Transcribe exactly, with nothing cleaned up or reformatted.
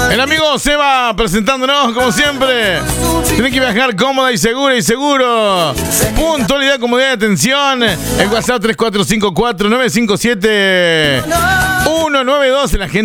El amigo Seba presentándonos como siempre. Tiene que viajar cómoda y segura y seguro. Puntualidad, comodidad de atención. El WhatsApp tres cuatro cinco cuatro nueve cinco siete uno nueve dos. La gente